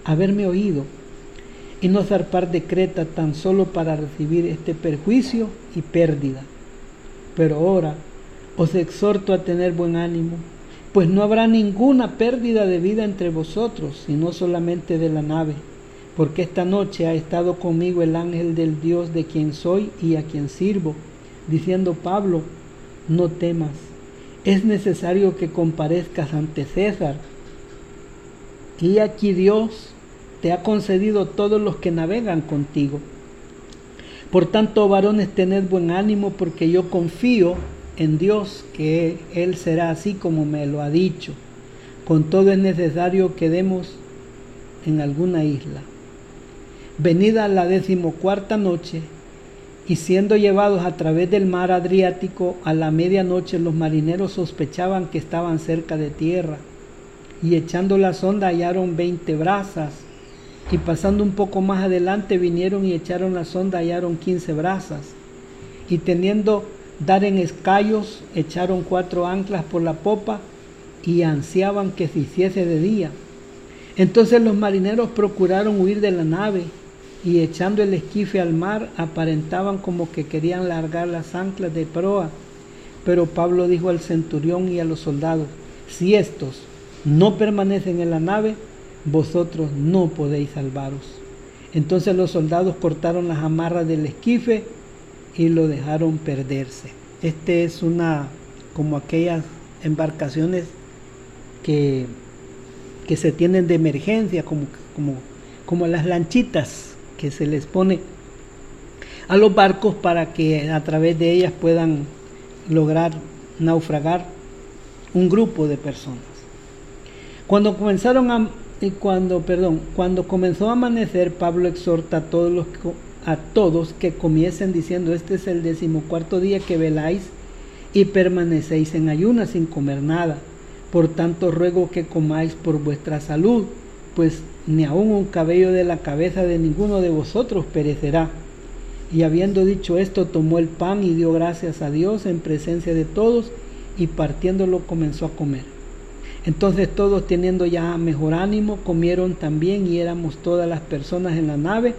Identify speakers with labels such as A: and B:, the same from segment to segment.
A: haberme oído y no zarpar de Creta tan solo para recibir este perjuicio y pérdida. Pero ahora os exhorto a tener buen ánimo, pues no habrá ninguna pérdida de vida entre vosotros, sino solamente de la nave, porque esta noche ha estado conmigo el ángel del Dios de quien soy y a quien sirvo, diciendo: Pablo, no temas, es necesario que comparezcas ante César. Y aquí Dios te ha concedido todos los que navegan contigo. Por tanto, varones, tened buen ánimo, porque yo confío en Dios que Él será así como me lo ha dicho. Con todo es necesario que demos en alguna isla. Venida la 14ª noche, y siendo llevados a través del mar Adriático, a la medianoche los marineros sospechaban que estaban cerca de tierra, y echando la sonda hallaron 20 brazas, y pasando un poco más adelante vinieron y echaron la sonda, hallaron 15 brazas, y teniendo dar en escayos, echaron 4 anclas por la popa, y ansiaban que se hiciese de día. Entonces los marineros procuraron huir de la nave, y echando el esquife al mar, aparentaban como que querían largar las anclas de proa. Pero Pablo dijo al centurión y a los soldados: si estos no permanecen en la nave, vosotros no podéis salvaros. Entonces los soldados cortaron las amarras del esquife y lo dejaron perderse. Este es como aquellas embarcaciones que se tienen de emergencia, como las lanchitas que se les pone a los barcos para que a través de ellas puedan lograr naufragar un grupo de personas. Cuando comenzó a amanecer, Pablo exhorta a todos que comiesen diciendo: este es el 14º día que veláis y permanecéis en ayunas sin comer nada. Por tanto ruego que comáis por vuestra salud, pues ni aun un cabello de la cabeza de ninguno de vosotros perecerá. Y habiendo dicho esto, tomó el pan y dio gracias a Dios en presencia de todos, y partiéndolo comenzó a comer. Entonces todos, teniendo ya mejor ánimo, comieron también, y éramos todas las personas en la nave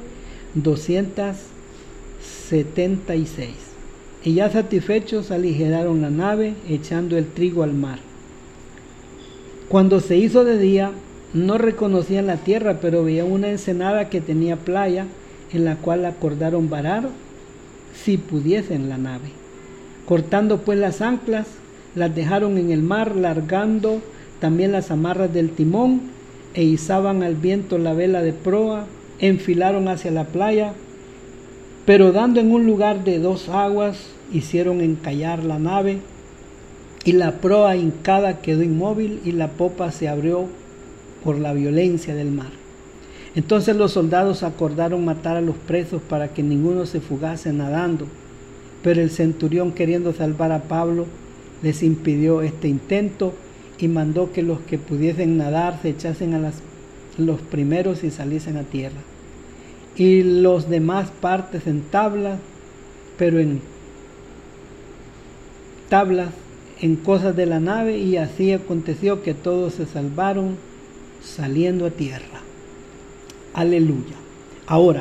A: 276. Y ya satisfechos aligeraron la nave, echando el trigo al mar. Cuando se hizo de día, no reconocían la tierra, pero veían una ensenada que tenía playa, en la cual acordaron varar si pudiesen la nave. Cortando pues las anclas, las dejaron en el mar, largando también las amarras del timón, e izaban al viento la vela de proa, enfilaron hacia la playa, pero dando en un lugar de 2 aguas, hicieron encallar la nave, y la proa hincada quedó inmóvil, y la popa se abrió por la violencia del mar. Entonces los soldados acordaron matar a los presos para que ninguno se fugase nadando, pero el centurión, queriendo salvar a Pablo, les impidió este intento, y mandó que los que pudiesen nadar se echasen a los primeros y saliesen a tierra, y los demás partes en tablas, pero en tablas en cosas de la nave, y así aconteció que todos se salvaron saliendo a tierra. Aleluya. Ahora,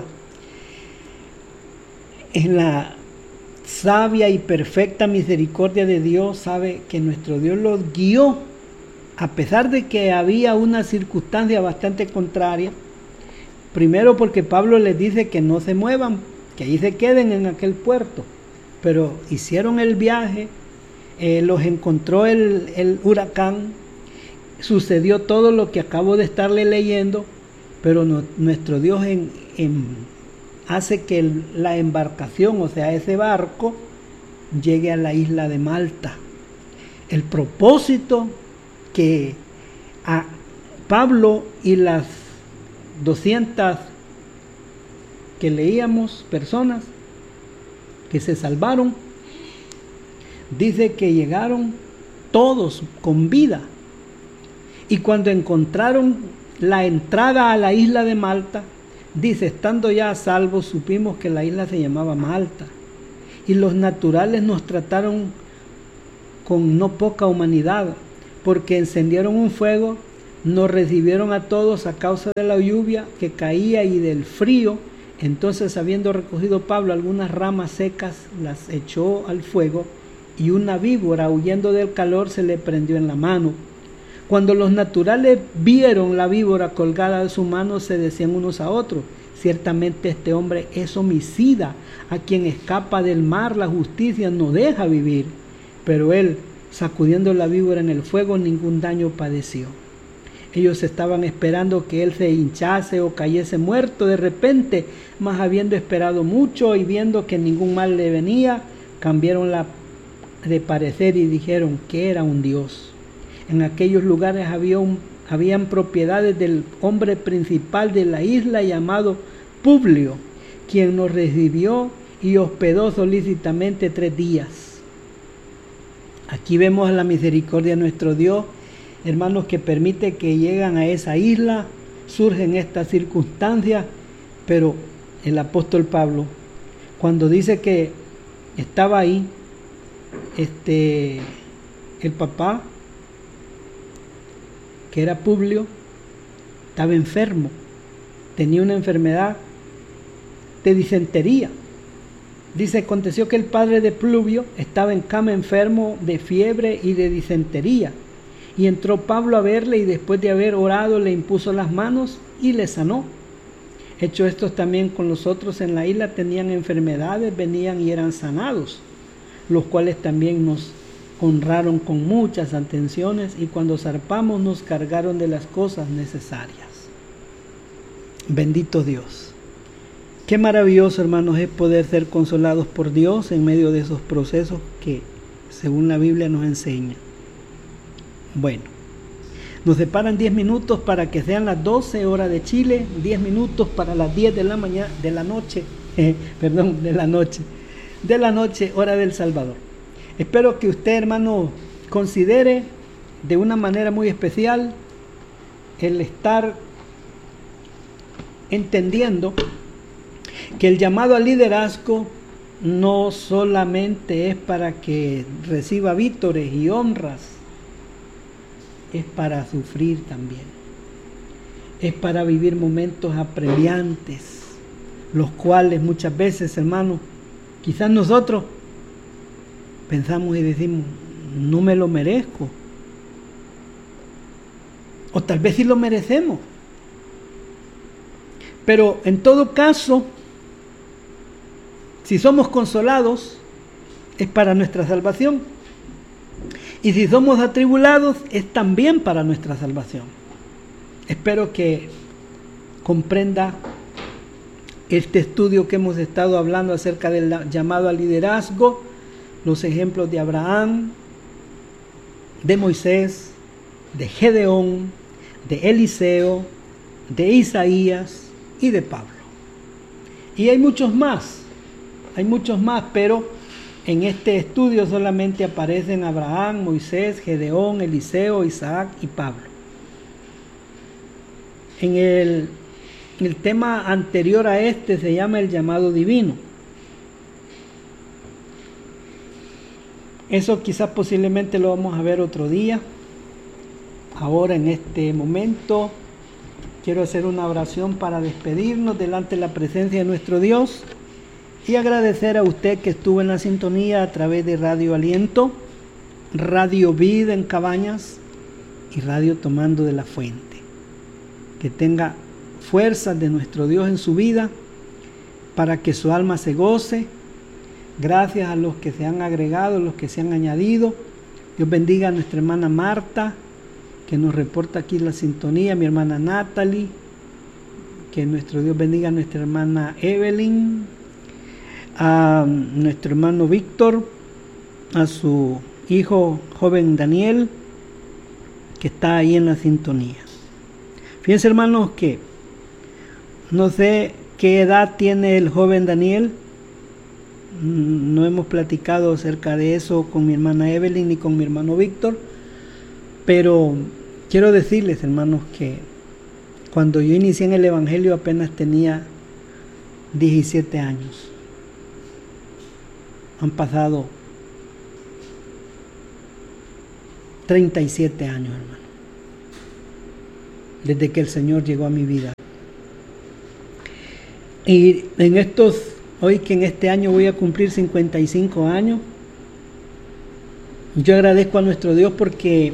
A: en la sabia y perfecta misericordia de Dios, sabe que nuestro Dios los guió, a pesar de que había una circunstancia bastante contraria. Primero porque Pablo les dice que no se muevan, que ahí se queden en aquel puerto, pero hicieron el viaje, los encontró el huracán, sucedió todo lo que acabo de estarle leyendo, pero nuestro Dios hace que la embarcación, o sea, ese barco, llegue a la isla de Malta. El propósito que a Pablo y las 200 que leíamos, personas que se salvaron, dice que llegaron todos con vida. Y cuando encontraron la entrada a la isla de Malta, dice: estando ya a salvo, supimos que la isla se llamaba Malta. Y los naturales nos trataron con no poca humanidad, porque encendieron un fuego nos recibieron a todos a causa de la lluvia que caía y del frío. Entonces, habiendo recogido Pablo algunas ramas secas, las echó al fuego, y una víbora, huyendo del calor, se le prendió en la mano. Cuando los naturales vieron la víbora colgada de su mano, se decían unos a otros: ciertamente este hombre es homicida, a quien escapa del mar la justicia no deja vivir. Pero él, sacudiendo la víbora en el fuego, ningún daño padeció. Ellos estaban esperando que él se hinchase o cayese muerto de repente, mas habiendo esperado mucho y viendo que ningún mal le venía, cambiaron de parecer y dijeron que era un dios. En aquellos lugares habían propiedades del hombre principal de la isla llamado Publio, quien nos recibió y hospedó solícitamente 3 días. Aquí vemos la misericordia de nuestro Dios, hermanos, que permite que lleguen a esa isla, surgen estas circunstancias, pero el apóstol Pablo, cuando dice que estaba ahí, el papá, que era Publio, estaba enfermo, tenía una enfermedad de disentería. Dice: aconteció que el padre de Publio estaba en cama enfermo de fiebre y de disentería. Y entró Pablo a verle, y después de haber orado le impuso las manos y le sanó. Hecho estos también con los otros en la isla tenían enfermedades, venían y eran sanados, los cuales también nos honraron con muchas atenciones, y cuando zarpamos nos cargaron de las cosas necesarias. Bendito Dios. Qué maravilloso, hermanos, es poder ser consolados por Dios en medio de esos procesos que, según la Biblia, nos enseña. Bueno, nos separan 10 minutos para que sean las 12 horas de Chile, 10 minutos para las 10 de la noche, hora del Salvador. Espero que usted, hermano, considere de una manera muy especial el estar entendiendo que el llamado al liderazgo no solamente es para que reciba vítores y honras, es para sufrir también, es para vivir momentos apremiantes, los cuales muchas veces, hermano, quizás nosotros pensamos y decimos: no me lo merezco, o tal vez sí lo merecemos, pero en todo caso, si somos consolados, es para nuestra salvación. Y si somos atribulados, es también para nuestra salvación. Espero que comprenda este estudio que hemos estado hablando acerca del llamado al liderazgo, los ejemplos de Abraham, de Moisés, de Gedeón, de Eliseo, de Isaías y de Pablo. Y hay muchos más, pero en este estudio solamente aparecen Abraham, Moisés, Gedeón, Eliseo, Isaac y Pablo. En el tema anterior a este se llama el llamado divino. Eso quizás posiblemente lo vamos a ver otro día. Ahora, en este momento, quiero hacer una oración para despedirnos delante de la presencia de nuestro Dios y agradecer a usted que estuvo en la sintonía a través de Radio Aliento, Radio Vida en Cabañas y Radio Tomando de la Fuente. Que tenga fuerzas de nuestro Dios en su vida para que su alma se goce. Gracias a los que se han agregado, los que se han añadido. Dios bendiga a nuestra hermana Marta, que nos reporta aquí la sintonía, mi hermana Natalie, que nuestro Dios bendiga a nuestra hermana Evelyn, a nuestro hermano Víctor, a su hijo joven Daniel, que está ahí en la sintonía. Fíjense, hermanos, que no sé qué edad tiene el joven Daniel. No hemos platicado acerca de eso con mi hermana Evelyn ni con mi hermano Víctor, pero quiero decirles, hermanos, que cuando yo inicié en el Evangelio apenas tenía 17 años. Han pasado 37 años, hermano. desde que el Señor llegó a mi vida. Y hoy que en este año voy a cumplir 55 años, yo agradezco a nuestro Dios porque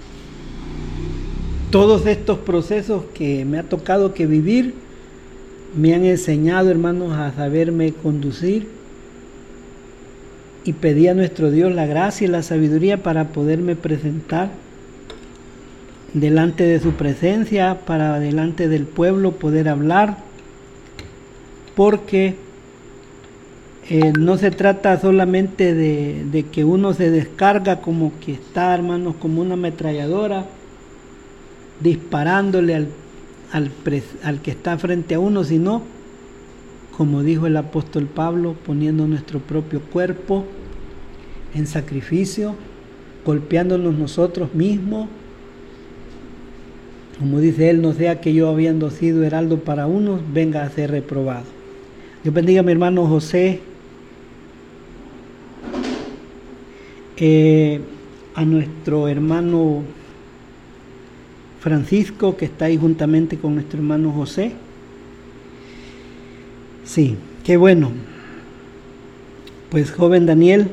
A: todos estos procesos que me ha tocado que vivir me han enseñado, hermanos, a saberme conducir, y pedí a nuestro Dios la gracia y la sabiduría para poderme presentar delante de su presencia, para delante del pueblo poder hablar, porque no se trata solamente de que uno se descarga como que está, hermanos, como una ametralladora, disparándole al que está frente a uno, sino, como dijo el apóstol Pablo, poniendo nuestro propio cuerpo en sacrificio, golpeándonos nosotros mismos, como dice él, no sea que yo, habiendo sido heraldo para unos, venga a ser reprobado. Dios bendiga a mi hermano José, a nuestro hermano Francisco, que está ahí juntamente con nuestro hermano José. Sí, qué bueno. Pues joven Daniel,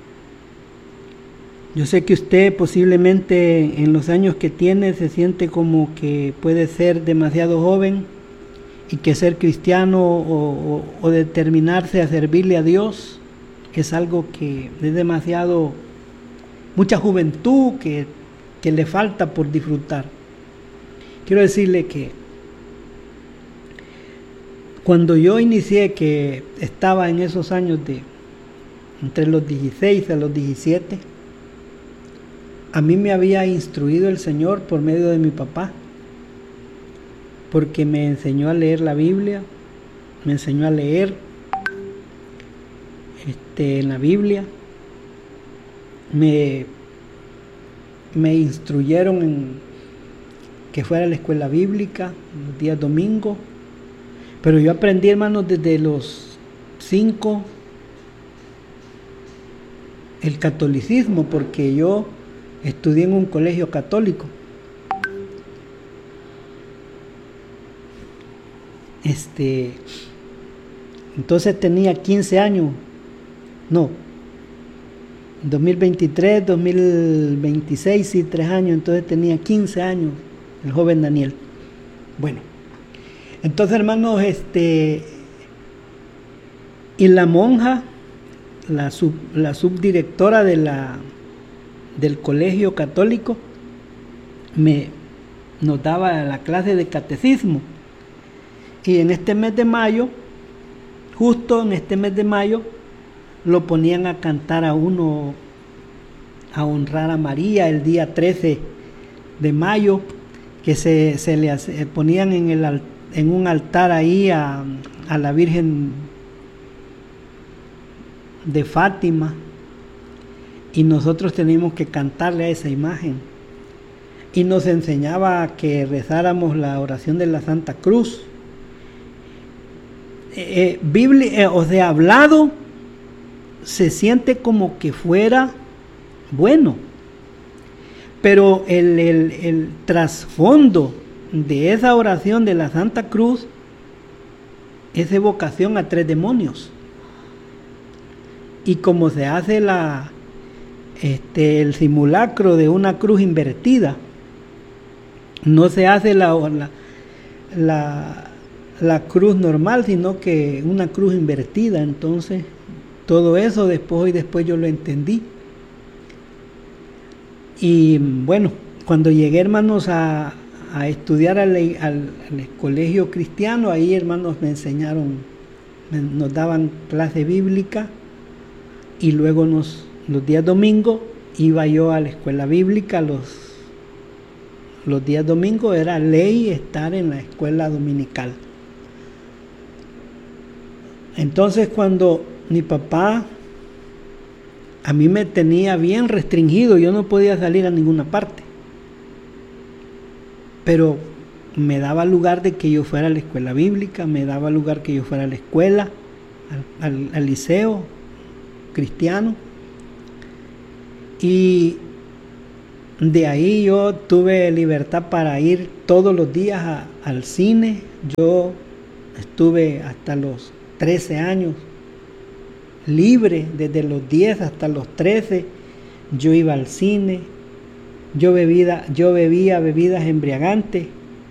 A: yo sé que usted posiblemente en los años que tiene se siente como que puede ser demasiado joven y que ser cristiano o determinarse a servirle a Dios es algo que es demasiado, mucha juventud que le falta por disfrutar. Quiero decirle que cuando yo inicié, que estaba en esos años entre los 16 a los 17, a mí me había instruido el Señor por medio de mi papá, porque me enseñó a leer la Biblia, me enseñó a leer en la Biblia, me instruyeron en que fuera a la escuela bíblica los días domingos, pero yo aprendí, hermanos, desde los 5 el catolicismo, porque yo estudié en un colegio católico. Entonces tenía 15 años, no, 2023, 2026, sí, 3 años, entonces tenía 15 años, el joven Daniel. Bueno, entonces, hermanos, y la monja, la subdirectora del colegio católico, nos daba la clase de catecismo. Y en este mes de mayo, justo en este mes de mayo, lo ponían a cantar a uno, a honrar a María, el día 13 de mayo, que se le ponían en un altar ahí a la Virgen de Fátima, y nosotros teníamos que cantarle a esa imagen, y nos enseñaba que rezáramos la oración de la Santa Cruz. Biblia, hablado, se siente como que fuera bueno, pero el trasfondo de esa oración de la Santa Cruz es evocación a 3 demonios. Y como se hace el simulacro de una cruz invertida, no se hace la cruz normal, sino que una cruz invertida. Entonces, todo eso después yo lo entendí. Y bueno, cuando llegué, hermanos, a estudiar al colegio cristiano, ahí, hermanos, me enseñaron, nos daban clase bíblica, y luego los días domingos iba yo a la escuela bíblica. Los días domingos era ley estar en la escuela dominical. Entonces, cuando mi papá a mí me tenía bien restringido, yo no podía salir a ninguna parte, pero me daba lugar de que yo fuera a la escuela bíblica, me daba lugar que yo fuera a la escuela, al liceo cristiano, y de ahí yo tuve libertad para ir todos los días al cine. Yo estuve hasta los 13 años libre, desde los 10 hasta los 13. Yo iba al cine, yo bebía bebidas embriagantes.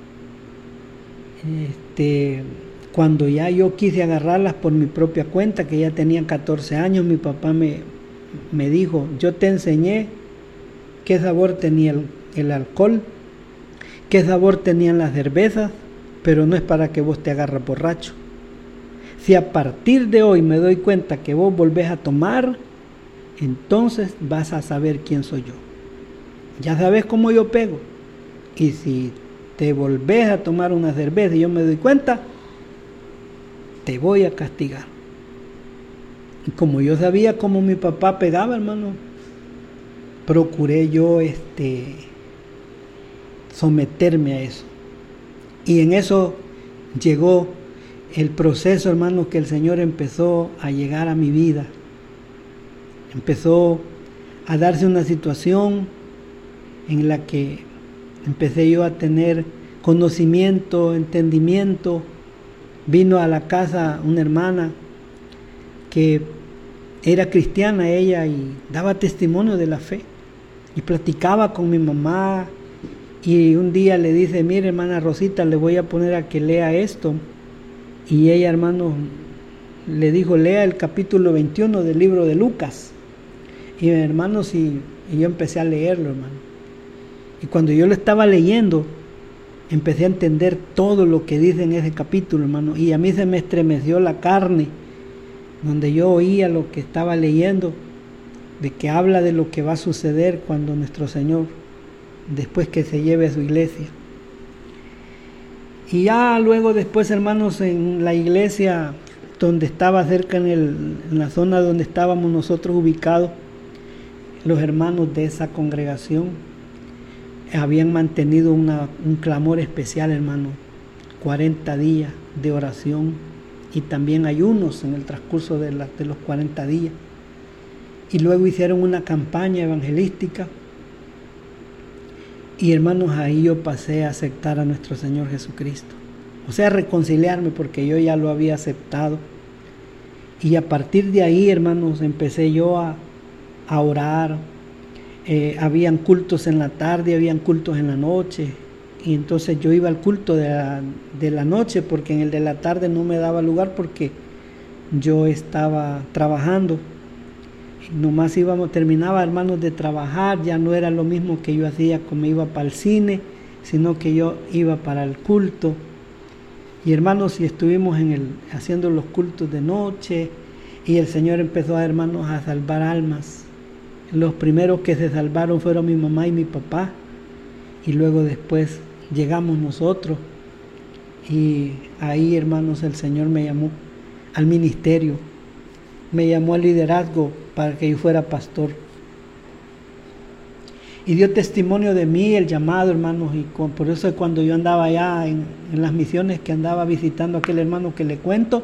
A: Cuando ya yo quise agarrarlas por mi propia cuenta, que ya tenía 14 años, mi papá me dijo: yo te enseñé qué sabor tenía el alcohol, qué sabor tenían las cervezas, pero no es para que vos te agarres borracho. Si a partir de hoy me doy cuenta que vos volvés a tomar, entonces vas a saber quién soy yo. Ya sabes cómo yo pego. Y si te volvés a tomar una cerveza y yo me doy cuenta, te voy a castigar. Y como yo sabía cómo mi papá pegaba, hermano, procuré yo someterme a eso. Y en eso llegó el proceso, hermano, que el Señor empezó a llegar a mi vida. Empezó a darse una situación en la que empecé yo a tener conocimiento, entendimiento. Vino a la casa una hermana que era cristiana ella y daba testimonio de la fe. Y platicaba con mi mamá y un día le dice: mire, hermana Rosita, le voy a poner a que lea esto. Y ella, hermano, le dijo: lea el capítulo 21 del libro de Lucas. Y hermanos, y yo empecé a leerlo, hermano. Y cuando yo lo estaba leyendo, empecé a entender todo lo que dice en ese capítulo, hermano. Y a mí se me estremeció la carne, donde yo oía lo que estaba leyendo, de que habla de lo que va a suceder cuando nuestro Señor, después que se lleve a su iglesia. Y ya luego después, hermanos, en la iglesia donde estaba cerca, en la zona donde estábamos nosotros ubicados, los hermanos de esa congregación habían mantenido un clamor especial, hermano, 40 días de oración y también ayunos en el transcurso de los 40 días. Y luego hicieron una campaña evangelística. Y hermanos, ahí yo pasé a aceptar a nuestro Señor Jesucristo. O sea, reconciliarme, porque yo ya lo había aceptado. Y a partir de ahí, hermanos, empecé yo a orar. Habían cultos en la tarde, habían cultos en la noche. Y entonces yo iba al culto de la noche, porque en el de la tarde no me daba lugar porque yo estaba trabajando. Nomás terminaba, hermanos, de trabajar, ya no era lo mismo que yo hacía como iba para el cine, sino que yo iba para el culto. Y hermanos, y estuvimos haciendo los cultos de noche, y el Señor empezó, hermanos, a salvar almas. Los primeros que se salvaron fueron mi mamá y mi papá, y luego después llegamos nosotros. Y ahí, hermanos, el Señor me llamó al ministerio, me llamó al liderazgo para que yo fuera pastor. Y dio testimonio de mí, el llamado, hermanos, y por eso cuando yo andaba allá en las misiones, que andaba visitando a aquel hermano que le cuento,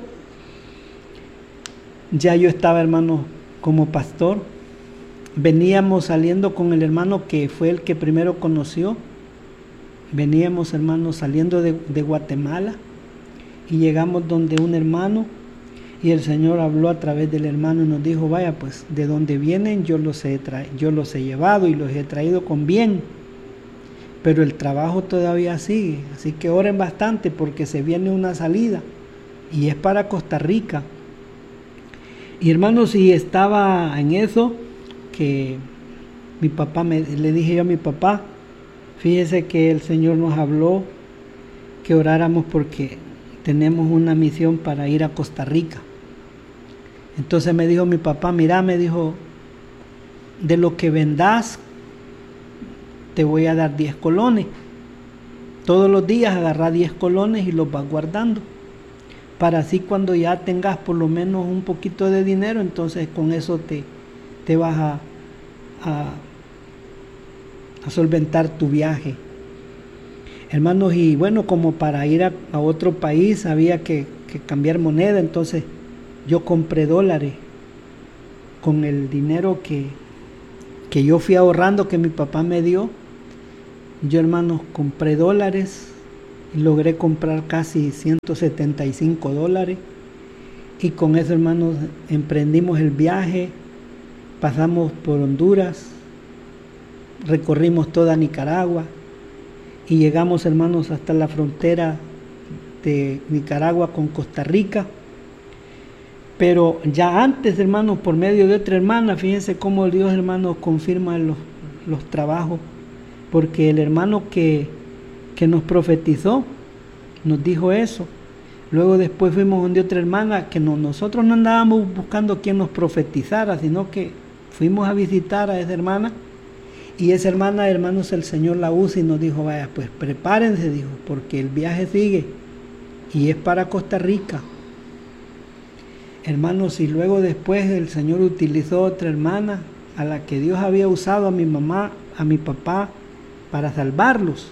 A: ya yo estaba, hermano, como pastor. Veníamos saliendo con el hermano que fue el que primero conoció. Veníamos, hermanos, saliendo de Guatemala y llegamos donde un hermano. Y el Señor habló a través del hermano y nos dijo: vaya, pues de donde vienen yo los he llevado y los he traído con bien, pero el trabajo todavía sigue, así que oren bastante porque se viene una salida y es para Costa Rica. Y hermanos, y estaba en eso que mi papá, le dije yo a mi papá: fíjese que el Señor nos habló que oráramos porque tenemos una misión para ir a Costa Rica. Entonces me dijo mi papá: mira, me dijo, de lo que vendas te voy a dar 10 colones. Todos los días agarrá 10 colones y los vas guardando, para así cuando ya tengas por lo menos un poquito de dinero, entonces con eso te vas a solventar tu viaje. Hermanos, y bueno, como para ir a otro país había que cambiar moneda, entonces yo compré dólares con el dinero que que yo fui ahorrando, que mi papá me dio. Yo, hermanos, compré dólares y logré comprar casi $175. Y con eso, hermanos, emprendimos el viaje, pasamos por Honduras, recorrimos toda Nicaragua y llegamos, hermanos, hasta la frontera de Nicaragua con Costa Rica. Pero ya antes, hermanos, por medio de otra hermana, fíjense cómo Dios, hermanos, confirma los trabajos, porque el hermano que nos profetizó nos dijo eso. Luego después fuimos donde otra hermana, que nosotros no andábamos buscando quien nos profetizara, sino que fuimos a visitar a esa hermana, y esa hermana, hermanos, el Señor la usa y nos dijo, vaya, pues prepárense, dijo, porque el viaje sigue y es para Costa Rica. Hermanos, y luego después el Señor utilizó otra hermana a la que Dios había usado a mi mamá, a mi papá, para salvarlos.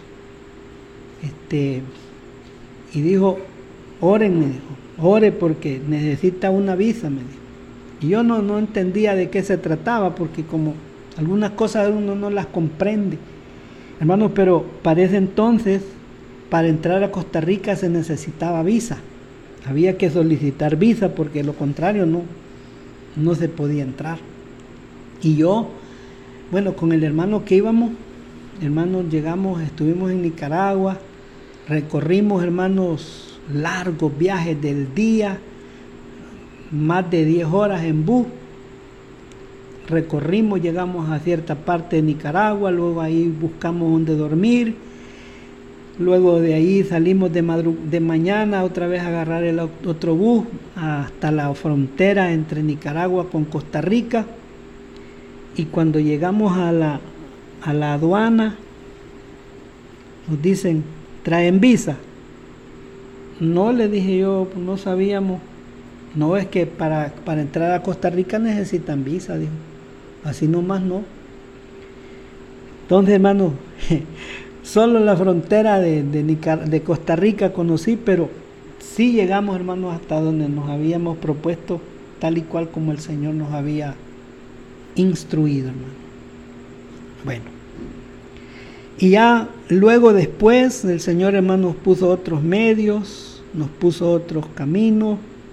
A: Y dijo, oren, me dijo, ore porque necesita una visa, me dijo. Y yo no entendía de qué se trataba, porque como algunas cosas uno no las comprende, hermanos, pero para ese entonces, para entrar a Costa Rica se necesitaba visa. Había que solicitar visa, porque lo contrario no se podía entrar. Y yo, bueno, con el hermano que íbamos, hermanos, llegamos, estuvimos en Nicaragua, recorrimos, hermanos, largos viajes del día, más de 10 horas en bus. Recorrimos, llegamos a cierta parte de Nicaragua, luego ahí buscamos donde dormir, luego de ahí salimos de mañana otra vez a agarrar el otro bus hasta la frontera entre Nicaragua con Costa Rica, y cuando llegamos a la aduana nos dicen, ¿traen visa? No, le dije yo, no sabíamos. No, es que para entrar a Costa Rica necesitan visa, dijo. Así nomás no. Entonces, hermano, solo la frontera de Costa Rica conocí, pero sí llegamos, hermanos, hasta donde nos habíamos propuesto, tal y cual como el Señor nos había instruido, hermano. Bueno, y ya luego después el Señor, hermano, nos puso otros medios, nos puso otros caminos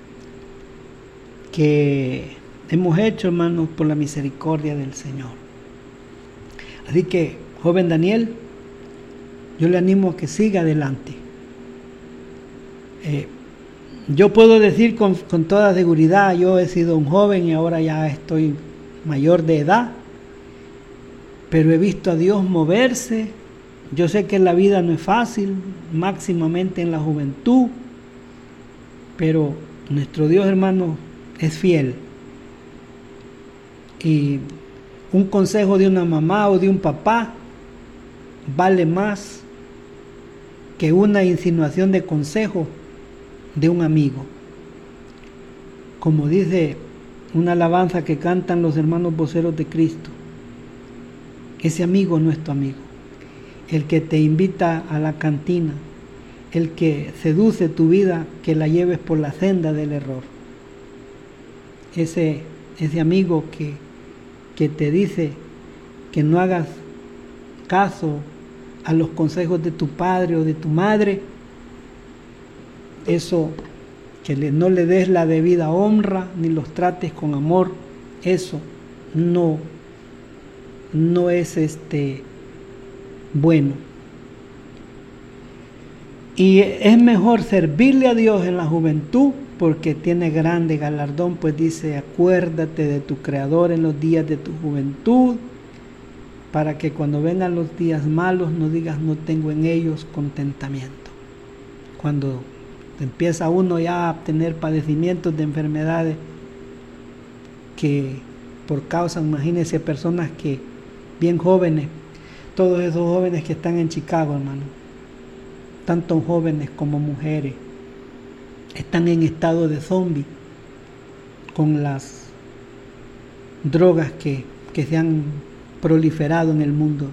A: que hemos hecho, hermanos, por la misericordia del Señor. Así que, joven Daniel, yo le animo a que siga adelante. Yo puedo decir con toda seguridad, yo he sido un joven y ahora ya estoy mayor de edad, pero he visto a Dios moverse. Yo sé que la vida no es fácil, máximamente en la juventud, pero nuestro Dios, hermano, es fiel. Y un consejo de una mamá o de un papá vale más que una insinuación de consejo de un amigo. Como dice una alabanza que cantan los hermanos voceros de Cristo, ese amigo no es tu amigo, el que te invita a la cantina, el que seduce tu vida, que la lleves por la senda del error. Ese amigo que te dice que no hagas caso a los consejos de tu padre o de tu madre, eso, que no le des la debida honra ni los trates con amor, eso no es bueno. Y es mejor servirle a Dios en la juventud, porque tiene grande galardón, pues dice, acuérdate de tu Creador en los días de tu juventud, para que cuando vengan los días malos no digas, no tengo en ellos contentamiento. Cuando empieza uno ya a tener padecimientos de enfermedades que por causa, imagínense, personas que bien jóvenes, todos esos jóvenes que están en Chicago, hermano, tanto jóvenes como mujeres, están en estado de zombie con las drogas que se han proliferado en el mundo.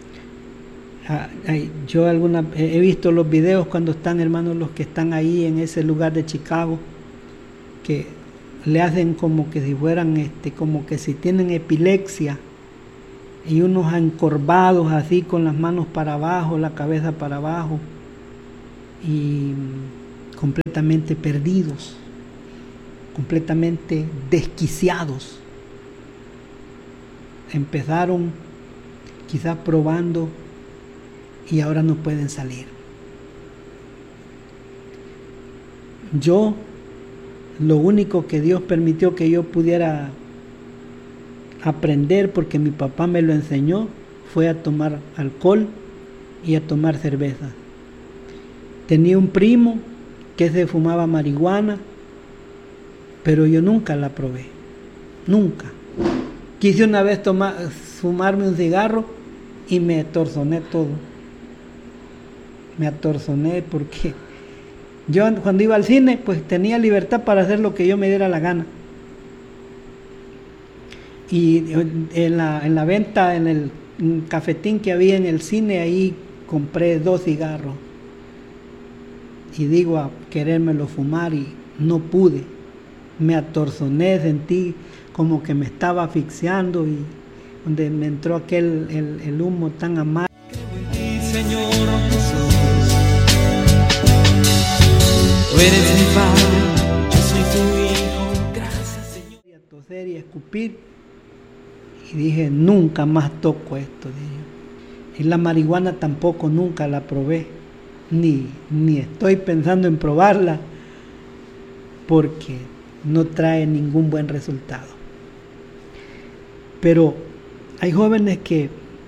A: Yo he visto los videos cuando están, hermanos, los que están ahí en ese lugar de Chicago, que le hacen como que si fueran, como que si tienen epilepsia, y unos encorvados así con las manos para abajo, la cabeza para abajo y completamente perdidos, completamente desquiciados. Empezaron quizás probando y ahora no pueden salir. Yo, lo único que Dios permitió que yo pudiera aprender, porque mi papá me lo enseñó, fue a tomar alcohol y a tomar cerveza. Tenía un primo que se fumaba marihuana, pero yo nunca la probé, nunca. Quise una vez fumarme un cigarro y me atorzoné todo. Me atorzoné porque yo cuando iba al cine pues tenía libertad para hacer lo que yo me diera la gana. Y en la venta, en el cafetín que había en el cine, ahí compré 2 cigarros. Y digo a querérmelo fumar y no pude. Me atorzoné, sentí como que me estaba asfixiando y donde me entró el humo tan amargo.
B: Señor Jesús, tú eres mi Padre, yo soy tu Hijo, gracias Señor.
A: Y a toser y a escupir, y dije, nunca más toco esto, dije. Y la marihuana tampoco, nunca la probé, ni estoy pensando en probarla, porque no trae ningún buen resultado. Pero hay jóvenes que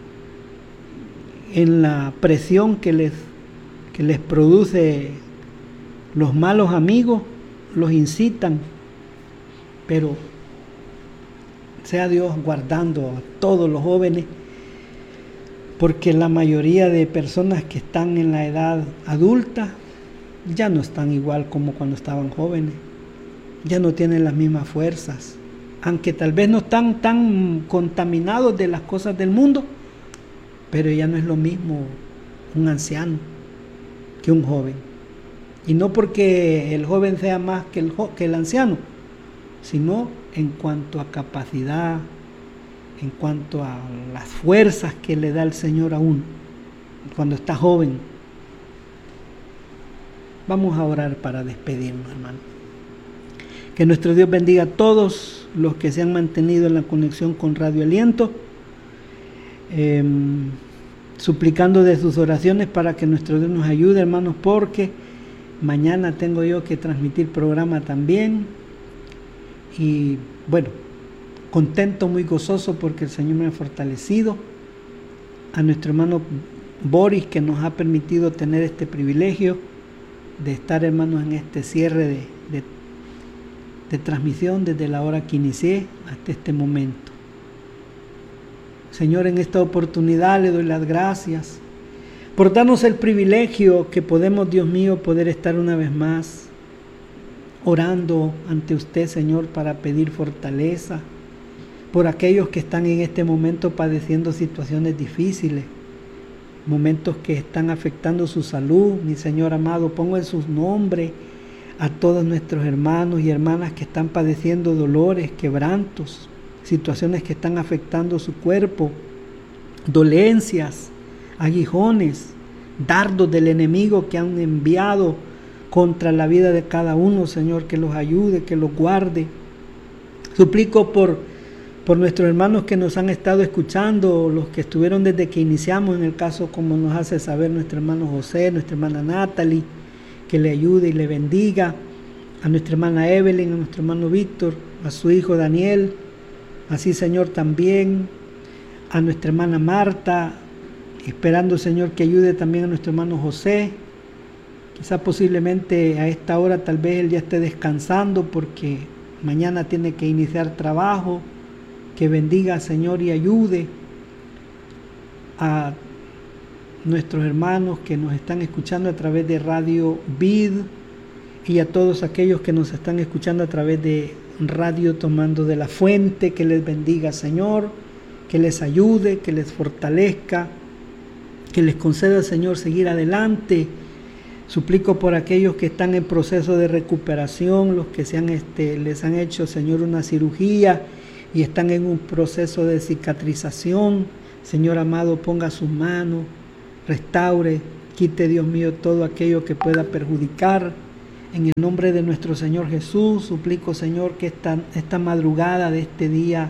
A: en la presión que les produce los malos amigos, los incitan, pero sea Dios guardando a todos los jóvenes, porque la mayoría de personas que están en la edad adulta ya no están igual como cuando estaban jóvenes, ya no tienen las mismas fuerzas, aunque tal vez no están tan contaminados de las cosas del mundo, pero ya no es lo mismo un anciano que un joven. Y no porque el joven sea más que el anciano, sino en cuanto a capacidad, en cuanto a las fuerzas que le da el Señor a uno cuando está joven. Vamos a orar para despedirnos, hermano. Que nuestro Dios bendiga a todos los que se han mantenido en la conexión con Radio Aliento, suplicando de sus oraciones para que nuestro Dios nos ayude, hermanos, porque mañana tengo yo que transmitir programa también. Y bueno, contento, muy gozoso porque el Señor me ha fortalecido. A nuestro hermano Boris, que nos ha permitido tener este privilegio de estar, hermanos, en este cierre de transmisión desde la hora que inicié hasta este momento. Señor, en esta oportunidad le doy las gracias por darnos el privilegio que podemos, Dios mío, poder estar una vez más orando ante usted, Señor, para pedir fortaleza por aquellos que están en este momento padeciendo situaciones difíciles, momentos que están afectando su salud. Mi Señor amado, pongo en sus nombres a todos nuestros hermanos y hermanas que están padeciendo dolores, quebrantos, situaciones que están afectando su cuerpo, dolencias, aguijones, dardos del enemigo que han enviado contra la vida de cada uno, Señor, que los ayude, que los guarde. Suplico por nuestros hermanos que nos han estado escuchando, los que estuvieron desde que iniciamos, en el caso como nos hace saber nuestro hermano José, nuestra hermana Natalie, que le ayude y le bendiga, a nuestra hermana Evelyn, a nuestro hermano Víctor, a su hijo Daniel, así, Señor, también a nuestra hermana Marta, esperando, Señor, que ayude también a nuestro hermano José. Quizá posiblemente a esta hora tal vez él ya esté descansando porque mañana tiene que iniciar trabajo. Que bendiga, Señor, y ayude a nuestros hermanos que nos están escuchando a través de Radio Vid y a todos aquellos que nos están escuchando a través de Radio Tomando de la Fuente. Que les bendiga, Señor, que les ayude, que les fortalezca, que les conceda, Señor, seguir adelante. Suplico por aquellos que están en proceso de recuperación, los que les han hecho, Señor, una cirugía y están en un proceso de cicatrización. Señor amado, ponga sus manos, restaure, quite, Dios mío, todo aquello que pueda perjudicar. En el nombre de nuestro Señor Jesús, suplico, Señor, que esta madrugada de este día,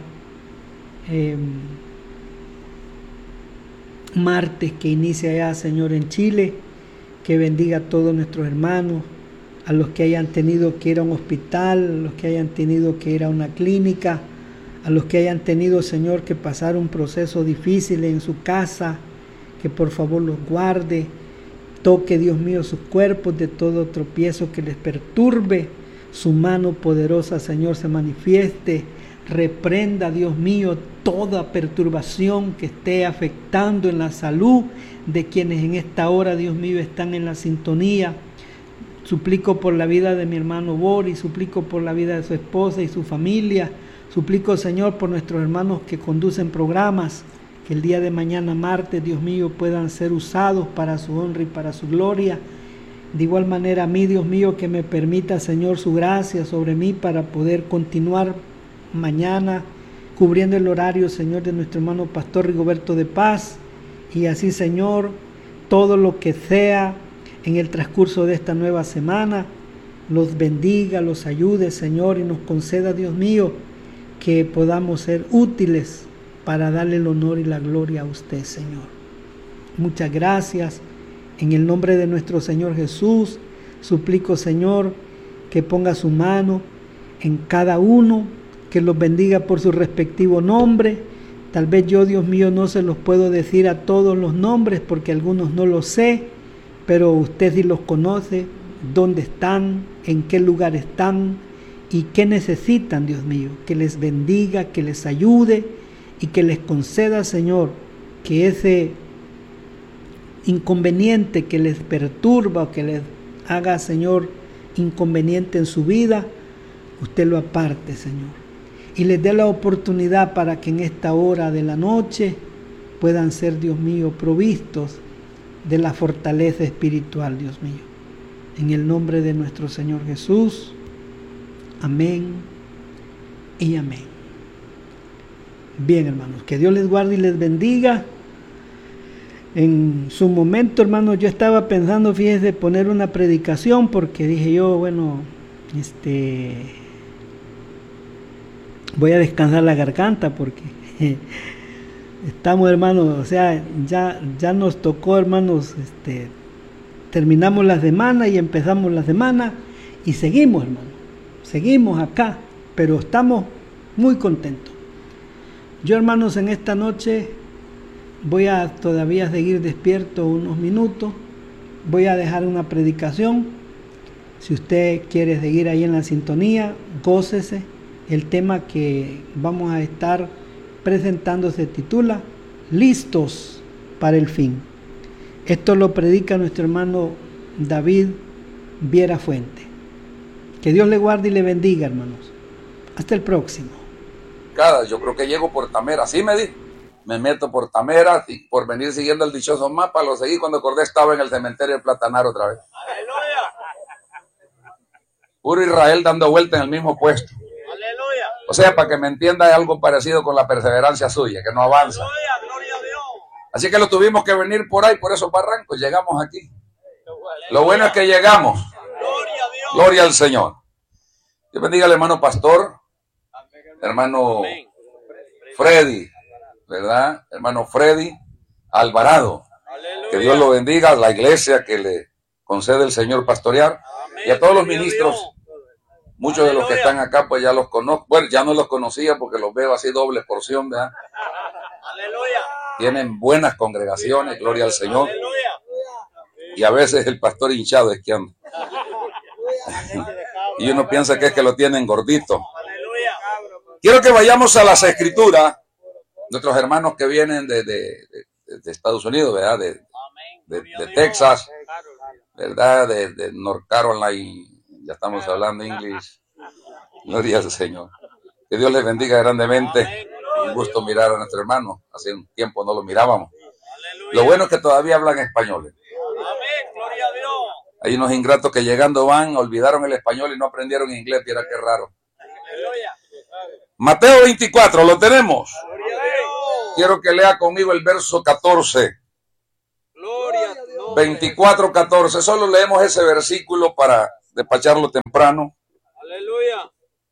A: martes, que inicia ya, Señor, en Chile, que bendiga a todos nuestros hermanos, a los que hayan tenido que ir a un hospital, a los que hayan tenido que ir a una clínica, a los que hayan tenido, Señor, que pasar un proceso difícil en su casa, que por favor los guarde, toque, Dios mío, sus cuerpos de todo tropiezo que les perturbe, su mano poderosa, Señor, se manifieste, reprenda, Dios mío, toda perturbación que esté afectando en la salud de quienes en esta hora, Dios mío, están en la sintonía. Suplico por la vida de mi hermano Boris, suplico por la vida de su esposa y su familia, suplico, Señor, por nuestros hermanos que conducen programas, que el día de mañana, martes, Dios mío, puedan ser usados para su honra y para su gloria. De igual manera a mí, Dios mío, que me permita, Señor, su gracia sobre mí para poder continuar mañana cubriendo el horario, Señor, de nuestro hermano Pastor Rigoberto de Paz. Y así, Señor, todo lo que sea en el transcurso de esta nueva semana, los bendiga, los ayude, Señor, y nos conceda, Dios mío, que podamos ser útiles para darle el honor y la gloria a usted, Señor. Muchas gracias. En el nombre de nuestro Señor Jesús, suplico, Señor, que ponga su mano en cada uno, que los bendiga por su respectivo nombre. Tal vez yo, Dios mío, no se los puedo decir a todos los nombres porque algunos no los sé, pero usted sí los conoce, dónde están, en qué lugar están y qué necesitan, Dios mío. Que les bendiga, que les ayude y que les conceda, Señor, que ese inconveniente que les perturba o que les haga, Señor, inconveniente en su vida, usted lo aparte, Señor, y les dé la oportunidad para que en esta hora de la noche puedan ser, Dios mío, provistos de la fortaleza espiritual, Dios mío. En el nombre de nuestro Señor Jesús, amén y amén. Bien, hermanos, que Dios les guarde y les bendiga. En su momento, hermanos, yo estaba pensando, fíjense, poner una predicación porque dije yo, bueno, voy a descansar la garganta porque estamos, hermanos, o sea, ya nos tocó, hermanos, terminamos la semana y empezamos la semana y seguimos, hermanos, seguimos acá, pero estamos muy contentos. Yo, hermanos, en esta noche voy a todavía seguir despierto unos minutos, voy a dejar una predicación. Si usted quiere seguir ahí en la sintonía, gócese. El tema que vamos a estar presentando se titula Listos para el fin. Esto lo predica nuestro hermano David Viera Fuente. Que Dios le guarde y le bendiga, hermanos. Hasta el próximo.
C: Yo creo que llego por Tamera, así me di. Me meto por Tamera y por venir siguiendo el dichoso mapa, lo seguí cuando acordé estaba en el cementerio del Platanar otra vez. ¡Aleluya! Puro Israel dando vuelta en el mismo puesto. ¡Aleluya! O sea, para que me entienda, es algo parecido con la perseverancia suya, que no avanza. ¡Aleluya! ¡Gloria a Dios! Así que lo tuvimos que venir por ahí, por esos barrancos, llegamos aquí. Lo bueno es que llegamos. ¡Gloria a Dios! ¡Gloria al Señor! Dios bendiga al hermano pastor, hermano Freddy, ¿verdad? Hermano Freddy Alvarado. Aleluya. Que Dios lo bendiga, a la iglesia que le concede el Señor pastorear. Amén. Y a todos los ministros, muchos Aleluya. De los que están acá, pues ya los conozco. Bueno, ya no los conocía porque los veo así doble porción, ¿verdad? Aleluya. Tienen buenas congregaciones, gloria al Señor. Aleluya. Y a veces el pastor hinchado es que anda. Y uno piensa que es que lo tienen gordito. Aleluya. Quiero que vayamos a las escrituras. Nuestros hermanos que vienen de Estados Unidos, ¿verdad? De Texas, ¿verdad? De North Carolina, ya estamos hablando inglés. Gloria al Señor. Que Dios les bendiga grandemente. Un gusto mirar a nuestro hermano. Hace un tiempo no lo mirábamos. Lo bueno es que todavía hablan español. Hay unos ingratos que llegando olvidaron el español y no aprendieron inglés. Mira qué raro. Mateo 24, ¿lo tenemos? Quiero que lea conmigo el verso 14. 24:14. Solo leemos ese versículo para despacharlo temprano.
D: Aleluya.